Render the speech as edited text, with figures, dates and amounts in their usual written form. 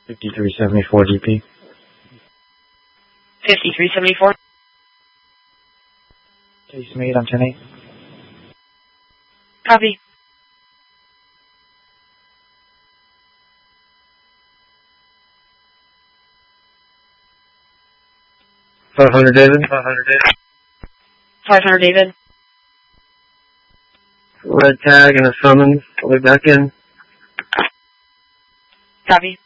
5374 GP. 5374. Case made on 10-8. Copy. $500 David. 500 David. Red tag and a summons. I'll be back in. Copy.